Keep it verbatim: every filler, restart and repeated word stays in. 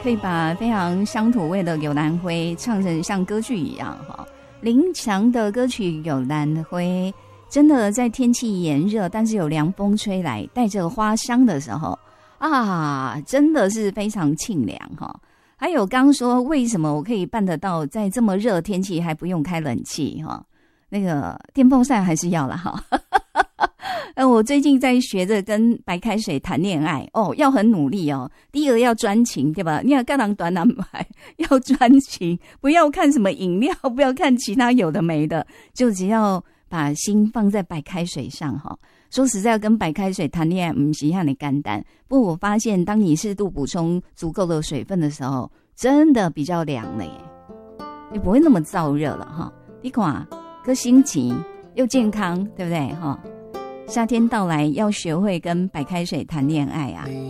可以把非常乡土味的《有兰灰》唱成像歌剧一样哈。林强的歌曲《有兰灰》，真的在天气炎热，但是有凉风吹来，带着花香的时候啊，真的是非常沁凉哈。还有刚说为什么我可以办得到，在这么热天气还不用开冷气哈？那个电风扇还是要啦哈。呃，我最近在学着跟白开水谈恋爱哦，要很努力哦。第一个要专情，对吧？你要干人短男牌，要专情，不要看什么饮料，不要看其他有的没的，就只要把心放在白开水上哈。说实在，要跟白开水谈恋爱，不是那么简单。不过我发现，当你适度补充足够的水分的时候，真的比较凉了耶，你不会那么燥热了哈。你看，个心情又健康，对不对哈？夏天到来，要学会跟白开水谈恋爱啊。